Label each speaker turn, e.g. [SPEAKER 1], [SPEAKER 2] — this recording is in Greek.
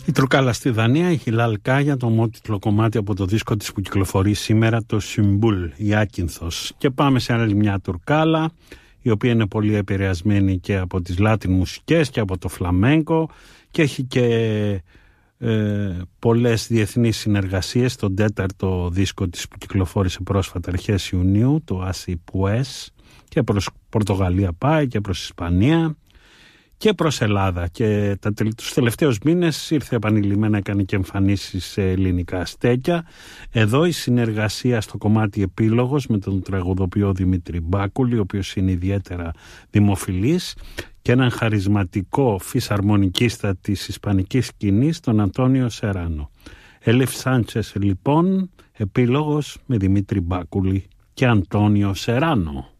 [SPEAKER 1] Η Τρουκάλα στη Δανία, η Χιλάλ Κάγια, το ομότιτλο κομμάτι από το δίσκο της που κυκλοφορεί σήμερα, το Συμπούλ, η Άκυνθος. Και πάμε σε άλλη μια Τουρκάλα, η οποία είναι πολύ επηρεασμένη και από τις Latin μουσικές και από το φλαμέγκο και έχει και πολλές διεθνείς συνεργασίες. Στον τέταρτο δίσκο της που κυκλοφόρησε πρόσφατα αρχές Ιουνίου, το Así Pues, και προς Πορτογαλία πάει και προς Ισπανία και προς Ελλάδα, και τους τελευταίους μήνες ήρθε επανειλημμένα, έκανε και εμφανίσεις σε ελληνικά στέκια. Εδώ η συνεργασία στο κομμάτι Επίλογος με τον τραγουδοποιό Δημήτρη Μπάκουλη, ο οποίος είναι ιδιαίτερα δημοφιλής, και έναν χαρισματικό φυσαρμονικίστα της ισπανικής σκηνής, τον Αντώνιο Σεράνο. Ελεφ Σάντσες λοιπόν, Επίλογος με Δημήτρη Μπάκουλη και Αντώνιο Σεράνο.